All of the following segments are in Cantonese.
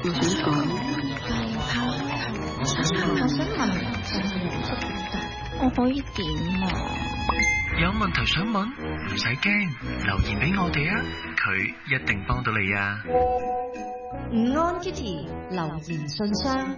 我可以點啊？ 有問題想問，唔使驚，留言俾我哋啊，佢一定幫到你啊。 午安 Kitty 留言信箱。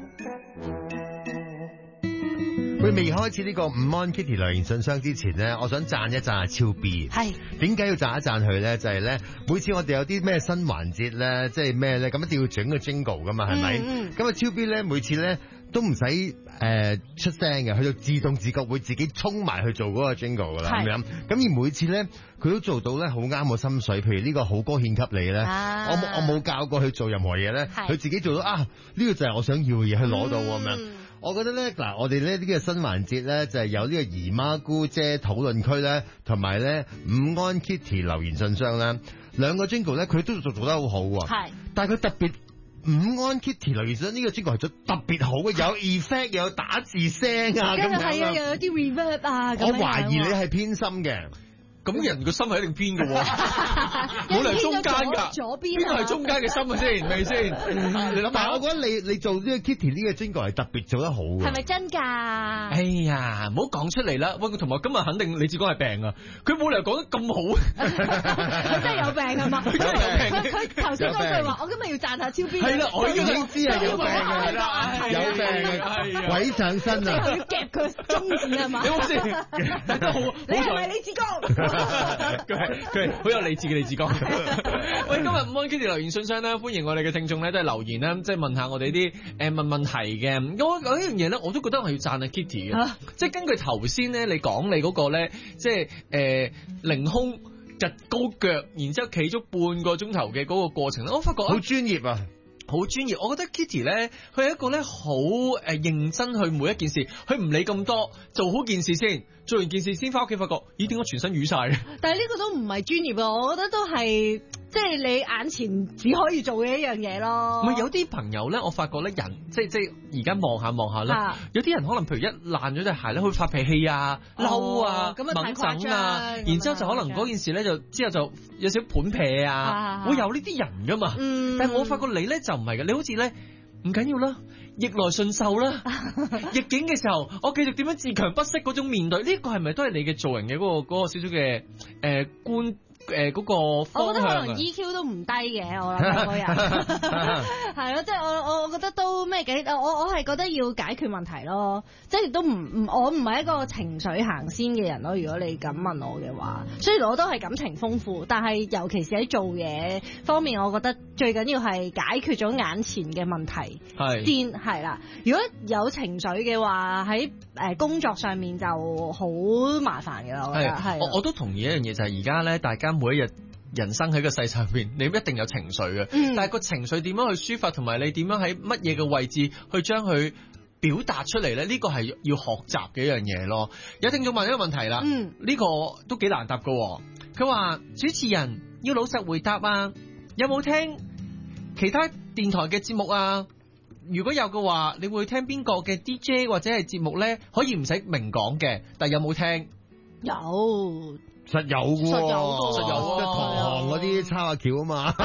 佢未開始呢個午安 Kitty 留言信箱之前呢，我想讚一讚阿超 B。 係點解要讚一讚佢呢？就係呢，每次我哋有啲咩新環節呢，即係咩呢？咁一定要整個 jingle 噶嘛，係咪？咁啊超 B 呢，每次呢都唔使出聲嘅，佢就自動自覺會自己衝埋去做嗰個 jingle 噶啦，咁樣。咁而每次呢，佢都做到呢，好啱我心水。譬如呢個好歌獻給你呢，我冇教過佢做任何嘢呢，佢自己做到啊！呢個就係我想要嘅嘢，去攞到咁樣。我覺得咧，嗱，我哋呢啲嘅新環節咧，就係有呢個姨媽姑姐討論區咧，同埋咧午安 Kitty 留言信箱咧，兩個 jingle 咧，佢都做得好好喎。係，但係佢特別午安 Kitty 留言信箱呢個 jingle 係做特別好嘅，有 effect 又有打字聲啊，咁樣係啊，又有啲 reverb 啊。我懷疑你係偏心嘅。 咁人個心係一定偏嘅喎，冇理由中間㗎， 左邊邊個係中間嘅心啊先，咪先？你諗下， 我覺得你做呢個 Kitty 呢個 jingle 係特別做得好嘅。 係咪真㗎？ 哎呀，唔好講出嚟啦！喂，同埋今日肯定李志剛係病啊，佢冇理由講得咁好。 佢真係有病係嘛？ 佢真係有病。 佢頭先嗰句話，我今日要讚下超 B。係啦，我已經知係有病嘅，有病嘅，鬼上身啊！ 要夾佢中指係嘛？ 你好先， 你係咪李志剛？ 佢好有理智嘅李志剛。喂，今日午安 Kitty 留言信箱咧，歡迎我哋嘅聽眾咧都係留言咧，即係問下我哋啲問問題嘅。咁有一樣嘢咧，我都覺得我係要讚下 Kitty 嘅，即係根據頭先咧你講你嗰個咧，即係凌空趌高腳，然之後企足半個鐘頭嘅嗰個過程咧，我發覺好專業啊！ 好專業，我覺得 Kitty 咧，佢係一個咧好認真去每一件事，佢唔理咁多，做好件事先，做完件事先翻屋企發覺，咦點解全身瘀晒嘅？ 但係呢個都唔係專業啊，我覺得都係即係你眼前只可以做嘅一樣嘢咯。 唔係有啲朋友咧，我發覺咧人即係而家望下咧，有啲人可能譬如一爛咗隻鞋咧，會發脾氣啊、嬲啊、猛整啊，然之後就可能嗰件事咧就之後就有少少盤劈啊，會有呢啲人噶嘛。但係我發覺你咧就唔係嘅，你好似咧唔緊要啦，逆來順受啦，逆境嘅時候，我繼續點樣自強不息嗰種面對，呢個係咪都係你嘅做人嘅嗰個少少嘅觀？嗰個方向，我覺得可能 EQ 都唔低嘅，我諗個人係咯，即係我覺得都咩嘅，我係覺得要解決問題咯，即係亦都我唔係一個情緒行先嘅人咯。如果你咁問我嘅話，雖然我都係感情豐富，但係尤其是喺做嘢方面，我覺得最緊要係解決咗眼前嘅問題先係啦。如果有情緒嘅話，喺工作上面就好麻煩嘅啦。我覺得係， 我都同意一樣嘢，就係而家咧，大家每一日人生喺個世上邊，你一定有情緒嘅，但係個情緒點樣去抒發，同埋你點樣喺乜嘢嘅位置去將佢表達出嚟咧？呢個係要學習嘅一樣嘢咯。有聽眾問一個問題啦，呢個都幾難答噶。佢話主持人要老實回答啊，有冇聽其他電台嘅節目啊？如果有嘅話，你會聽邊個嘅 DJ 或者係節目咧？可以唔使明講嘅，但有冇聽？ 有。 實有嘅，實有，即係同行嗰啲抄下橋啊嘛。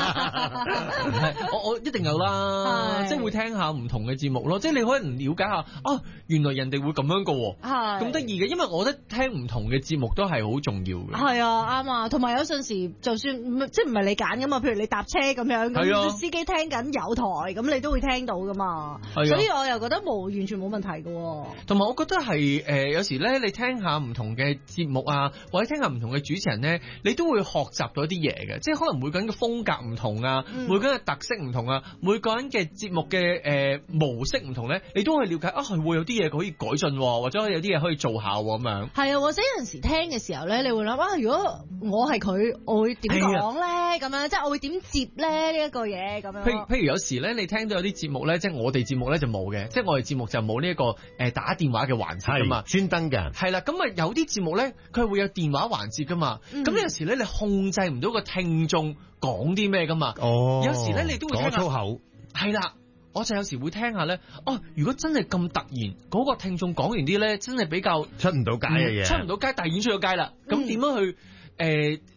我一定有啦，即係會聽下唔同嘅節目咯。即係你可以了解下，原來人哋會咁樣嘅，咁得意嘅。因為我覺得聽唔同嘅節目都係好重要嘅。係啊，啱啊。同埋有陣時，就算即係唔係你揀噶嘛，譬如你搭車咁樣，咁司機聽緊有台，咁你都會聽到噶嘛。所以我又覺得完全冇問題嘅。 同埋我覺得係有時咧，你聽下唔同嘅節目啊，或者聽下唔同嘅主持人咧，你都會學習到一啲嘢嘅，即係可能每個人嘅風格唔同啊，每個人嘅特色唔同啊，每個人嘅節目嘅模式唔同咧，你都可以了解係會有啲嘢可以改進，或者有啲嘢可以做下咁樣。係啊，或者有陣時聽嘅時候咧，你會諗如果我係佢，我會點講咧？咁樣即係我會點接咧呢一個嘢咁樣。 譬如有時咧，你聽到有啲節目咧，即係我哋節目咧就冇嘅，即係我哋節目就冇呢一個打電話嘅環節噶嘛， 專登嘅。 係啦，咁啊有啲節目咧，佢會有電話環節噶嘛，咁有時咧你控制唔到個聽眾講啲咩噶嘛，有時咧你都會聽下講粗口。 係啦，我就有時會聽下咧，如果真係咁突然，嗰個聽眾講完啲咧，真係比較出唔到街嘅嘢， 出唔到街，但係已經出咗街啦，咁點樣去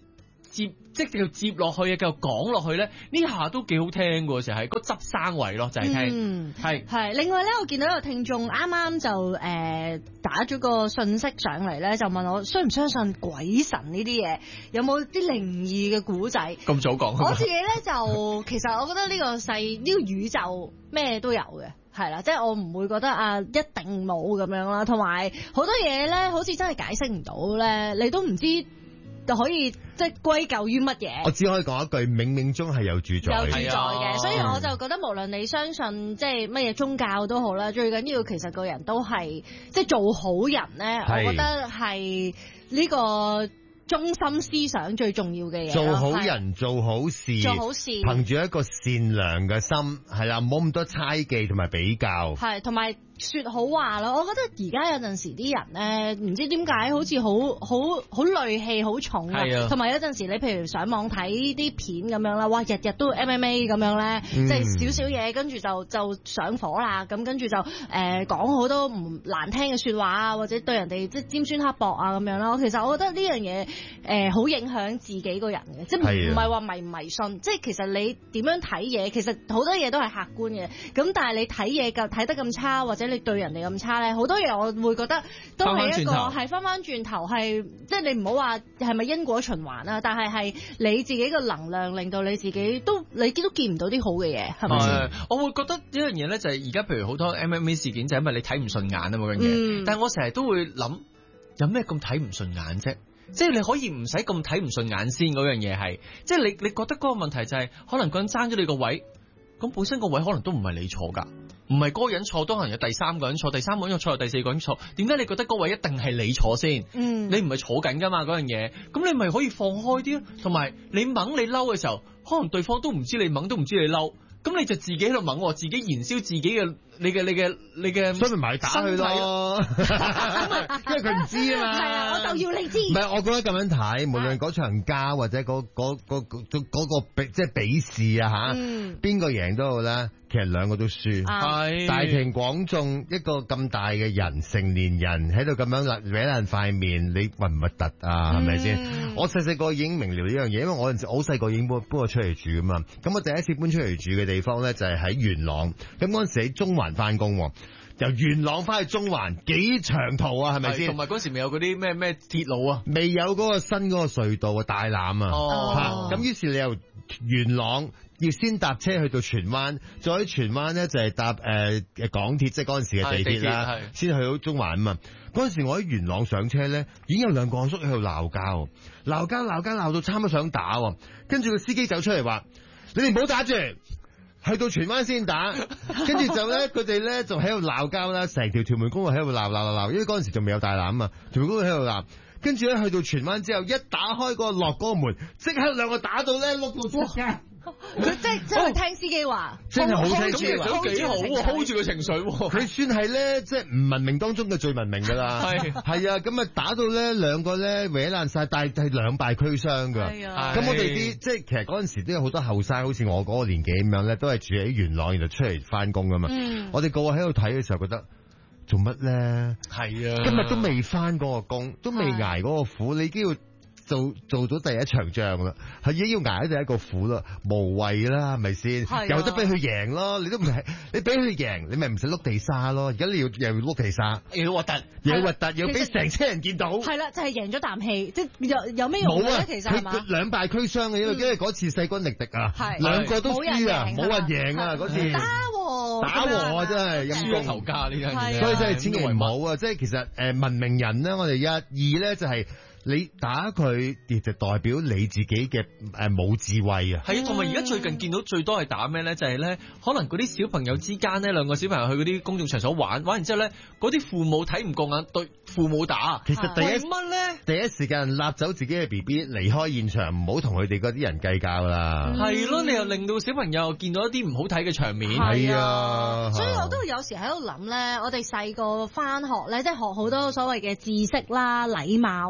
接即係叫接落去啊，繼續講落去咧，呢下都幾好聽嘅，就係個執生位咯，就係聽係。另外咧，我見到有個聽眾啱啱就打咗個信息上嚟咧，就問我相唔相信鬼神呢啲嘢，有冇啲靈異嘅古仔？ 咁早講， 我自己咧就其實我覺得呢個宇宙咩都有嘅。係啦，即係我唔會覺得啊，一定冇咁樣啦。同埋好多嘢咧，好似真係解釋唔到咧，你都唔知就可以即係歸咎於乜嘢。 我只可以講一句，冥冥中係有主宰嘅， 所以我就覺得無論你相信即係乜嘢宗教都好啦，最緊要其實個人都係即係做好人咧。我覺得係呢個中心思想最重要嘅嘢， 做好人，做好事，憑住一個善良嘅心，係啦，冇咁多猜忌同埋比較， 係同埋說好話咯。我覺得而家有陣時啲人咧，唔知點解好似好戾氣好重啊，同埋有陣時你譬如上網睇啲片咁樣啦，哇，日日都 MMA 咁樣咧，即係少少嘢跟住就上火啦，咁跟住就講好多唔難聽嘅說話啊，或者對人哋即係尖酸刻薄啊咁樣啦。其實我覺得呢樣嘢好影響自己個人嘅，即係唔係話迷唔迷信，即係其實你點樣睇嘢，其實好多嘢都係客觀嘅。咁但係你睇嘢睇得咁差，或者你對人哋咁差咧，好多嘢我會覺得都係一個係翻翻轉頭，係即係你唔好話係咪因果循環啦，但係你自己嘅能量令到你自己都見唔到啲好嘅嘢，係咪？ 我會覺得呢樣嘢咧就係而家譬如好多 MMA 事件就係因為你睇唔順眼啊嘛，嗰樣嘢。但係我成日都會諗，有咩咁睇唔順眼啫？即係你可以唔使咁睇唔順眼先，嗰樣嘢係，即係你覺得嗰個問題就係可能個人爭咗你個位，咁本身個位可能都唔係你錯㗎。唔係嗰個人錯，都可能有第三個人錯，第三個人又錯，有第四個人錯。點解你覺得嗰位一定係你錯先？你唔係坐緊㗎嘛嗰樣嘢，咁你咪可以放開啲咯。同埋你猛你嬲嘅時候，可能對方都唔知你猛，都唔知你嬲。咁你就自己喺度猛，自己燃燒自己嘅你嘅， 所以咪打佢咯，因為佢唔知啊嘛。 係啊，我就要你知。 唔係，我覺得咁樣睇，無論嗰場交或者嗰個即係比試啊嚇，邊個贏都好啦。其實兩個都輸，大庭廣眾一個咁大嘅人，成年人喺度咁樣搲爛塊面，你核唔核突啊？係咪先？我細個已經明了呢樣嘢，因為我嗰陣時好細個已經搬過出嚟住噶嘛。咁我第一次搬出嚟住嘅地方咧就係喺元朗，咁嗰陣時喺中環翻工，由元朗翻去中環幾長途啊？係咪先？同埋嗰時未有嗰啲咩鐵路啊，未有嗰個新嗰個隧道啊，大欖啊，咁於是你由元朗要先搭車去到荃灣，再喺荃灣咧就係搭港鐵，即係嗰陣時嘅地鐵啦，先去到中環啊嘛。嗰陣時我喺元朗上車咧，已經有兩個阿叔喺度鬧到差唔多想打，跟住個司機走出嚟話：你哋唔好打住，去到荃灣先打。跟住就咧，佢哋咧就喺度鬧交啦，成條屯門公路喺度鬧，因為嗰陣時仲未有大欖啊嘛，屯門公路喺度鬧。跟住咧去到荃灣之後，一打開個落嗰個門，即刻兩個打到咧碌到出嘅。 佢真係聽司機話， 真係好聽司機話， 都幾好，hold 住個情緒。 佢算係咧，即係唔文明當中嘅最文明噶啦。係啊，咁啊打到咧兩個咧搲爛晒，但係兩敗俱傷噶。咁我哋啲即係其實嗰陣時都有好多後生，好似我嗰個年紀咁樣咧，都係住喺元朗，然後出嚟翻工噶嘛。我哋個個喺度睇嘅時候覺得做乜咧？係啊，今日都未翻嗰個工，都未捱嗰個苦，你已經要做咗第一場仗啦，係已經要捱咗第一個苦啦，無謂啦，係咪先？有得俾佢贏咯，你都唔係，你俾佢贏，你咪唔使碌地沙咯。而家你又要碌地沙，又核突，又俾成車人見到。係啦，就係贏咗啖氣，即係有咩用咧？其實係嘛？佢兩敗俱傷嘅，因為嗰次勢均力敵啊，兩個都輸啊，冇人贏啊嗰次。打和啊，真係陰公頭家呢樣嘢，所以真係千祈唔好啊！即係其實文明人咧，我哋二咧就係。你打佢，亦就代表你自己嘅冇智慧啊！係啊，同埋而家最近見到最多係打咩咧？就係咧，可能嗰啲小朋友之間咧，兩個小朋友去嗰啲公眾場所玩完之後咧，嗰啲父母睇唔過眼，對父母打。其實第一時間立走自己嘅 BB 離開現場，唔好同佢哋嗰啲人計較啦。係咯，你又令到小朋友見到一啲唔好睇嘅場面。係啊，所以我都有時喺度諗咧，我哋細個返學咧，即係學好多所謂嘅知識啦、禮貌啦。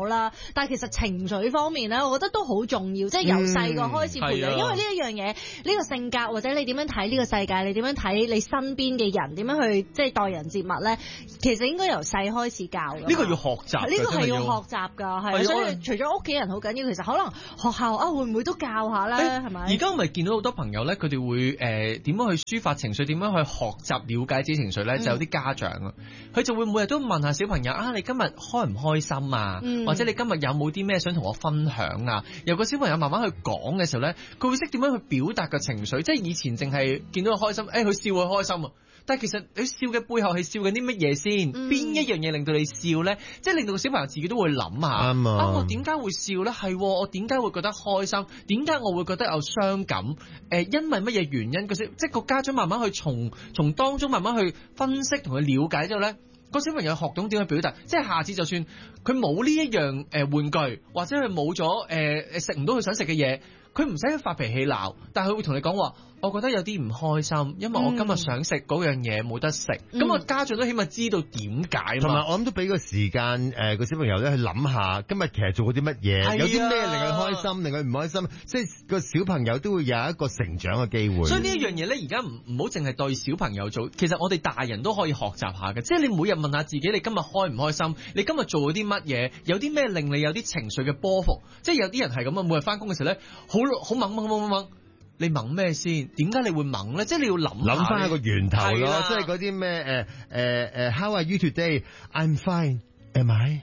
但係其實情緒方面咧，我覺得都好重要，即係由細個開始培養，因為呢一樣嘢，呢個性格或者你點樣睇呢個世界，你點樣睇你身邊嘅人，點樣去即係待人接物咧，其實應該由細開始教㗎。 呢個要學習， 呢個係要學習㗎，係。所以除咗屋企人好緊要，其實可能學校會唔會都教下咧？係咪？ 而家我咪見到好多朋友咧，佢哋會點樣去抒發情緒，點樣去學習了解自己情緒咧？就有啲家長啊，佢就會每日都問下小朋友啊，你今日開唔開心啊？或者你今日有冇啲咩想同我分享啊？由個小朋友慢慢去講嘅時候咧，佢會識點樣去表達個情緒。即係以前淨係見到佢開心，佢笑佢開心啊。但係其實你笑嘅背後係笑緊啲乜嘢先？邊一樣嘢令到你笑咧？即係令到個小朋友自己都會諗下。我點解會笑咧？係我點解會覺得開心？點解我會覺得有傷感？因為乜嘢原因？即係個家長慢慢去從當中慢慢去分析同佢了解之後咧，個小朋友學懂點去表達。即係下次就算佢冇呢一樣玩具，或者佢冇咗食唔到佢想食嘅嘢，佢唔使去發脾氣鬧，但係佢會同你講話。我覺得有啲唔開心，因為我今日想食嗰樣嘢冇得食，咁個家長都起碼知道點解。同埋我諗都俾個時間個小朋友咧去諗下，今日其實做過啲乜嘢，有啲咩令佢開心，令佢唔開心，即係個小朋友都會有一個成長嘅機會。 所以呢一樣嘢咧，而家唔好淨係對小朋友做，其實我哋大人都可以學習下嘅。即係你每日問下自己，你今日開唔開心？你今日做咗啲乜嘢？有啲咩令你有啲情緒嘅波幅？即係有啲人係咁啊，每日翻工嘅時候咧，好掹。你掹咩先？點解你會掹咧？即係你要諗翻一個源頭咯，即係嗰啲咩How are you today? I'm fine. Am I?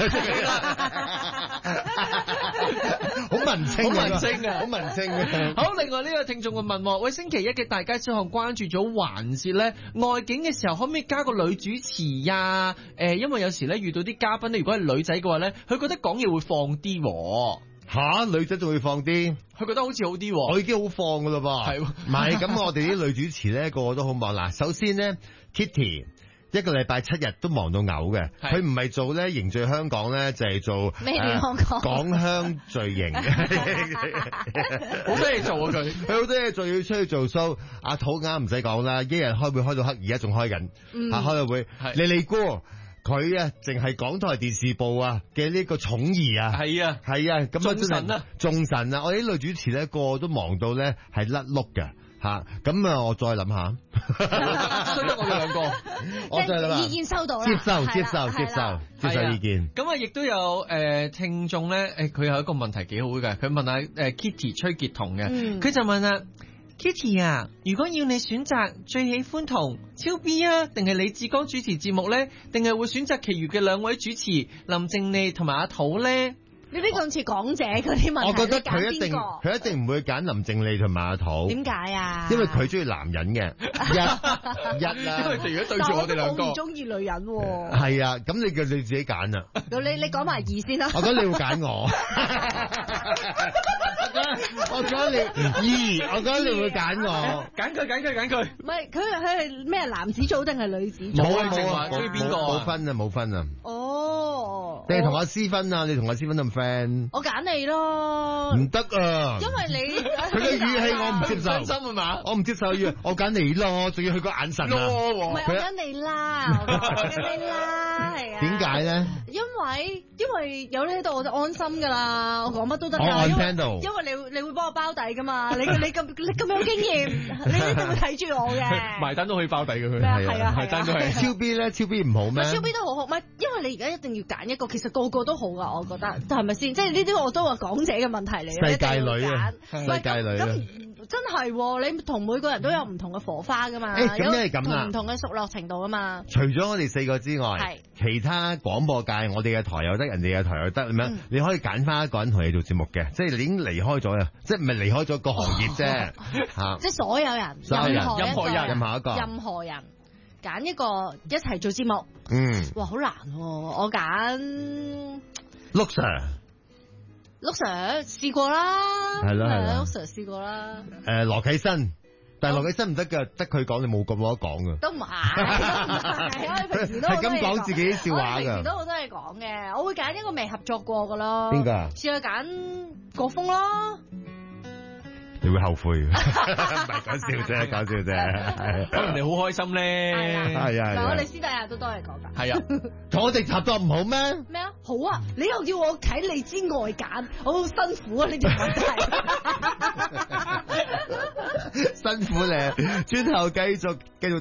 好文青啊！好文青啊！ 好，另外呢個聽眾會問：喂，星期一嘅大街小巷關注咗環節咧，外景嘅時候可唔可以加個女主持呀？因為有時咧遇到啲嘉賓咧，如果係女仔嘅話咧，佢覺得講嘢會放啲。 女仔仲會放啲， 佢覺得好似好啲， 我已經好放噶啦噃。係，唔係咁我哋啲女主持咧個個都好忙。嗱，首先咧 Kitty 一個禮拜7日都忙到嘔嘅，佢唔係做咧凝聚香港咧，就係做港香聚型， 好多嘢做啊佢好多嘢做，要出去做 show。阿土啱唔使講啦，一日開會開到黑，而家仲開緊，開個會，你哥。佢啊，淨係港台電視部嘅呢個寵兒啊，係啊，咁眾神啊，我哋啲女主持咧個個都忙到咧係甩碌嘅吓，咁我再諗下， 衰得我哋兩個， 我再諗下，意見收到啦， 接受意見。 咁啊，亦都有聽眾咧，佢有一個問題幾好嘅，佢問下Kitty 崔潔彤嘅，佢就問啊。Kitty 啊，如果要你選擇，最喜歡同超 B 啊，定係李志剛主持節目咧？定係會選擇其餘嘅兩位主持林靜麗同埋阿土咧？ 呢啲咁似港姐嗰啲問題， 我覺得佢一定唔會揀林靜麗同埋阿土。 點解啊？ 因為佢中意男人嘅，一啦。 因為如果對住我哋兩個， 我唔中意女人喎。 係啊，咁你自己揀啊。 你講埋2先啦。 我覺得你會揀我。我覺得你我覺得你會揀我。 揀佢。 唔係，佢係咩男子組定係女子組？ 冇中意邊個？ 冇分啊。 哦。 你同阿思芬啊？你同阿思芬咁 friend？ 我揀你咯。 唔得啊！ 因為你佢嘅語氣我唔接受。 真心係嘛？ 我唔接受語，我揀你咯，仲要佢個眼神啊！ 唔係我揀你啦，我揀你啦，係啊。點解咧？ 因為有你喺度我就安心噶啦，我講乜都得㗎。 我 on 到。 因為你會幫我包底噶嘛？你咁有經驗，你一定會睇住我嘅。 埋單都可以包底嘅佢。 係啊， 埋單都係。 超 B 咧，超 B 唔好咩？ 超 B 都好好，唔係因為你而家一定要揀一個，其實個個都好噶，我覺得係咪先？即係呢啲我都話港姐嘅問題嚟嘅。 世界女啊，世界女啊。 真係，你同每個人都有唔同嘅火花噶嘛？ 咁咩咁啦？ 唔同嘅熟絡程度啊嘛。 除咗我哋4個之外，其他廣播界我哋嘅台又得，人哋嘅台又得咁樣，你可以揀翻一個人同你做節目嘅，即係你已經離開咗啊，即係唔係離開咗個行業啫嚇。即係所有人，任何人揀一個一齊做節目。哇，好難喎！我揀陸 Sir。 陸 Sir 試過啦， 係咯，陸 Sir 試過啦。 羅啟新，但係羅啟新唔得㗎，得佢講你冇咁多講㗎。 都唔係，我平時都係咁講自己啲笑話㗎。 平時都好多嘢講嘅，我會揀一個未合作過㗎咯。 邊個？ 試下揀國峰咯。 你會後悔。唔係講笑啫，講笑啫。 可能你好開心咧。 係啊。 我哋私底下都多嘢講㗎。 係啊。 同我哋合作唔好咩？ 咩啊？好啊！你又要我睇你之外揀，我好辛苦啊！呢條問題。 辛苦你，轉頭繼續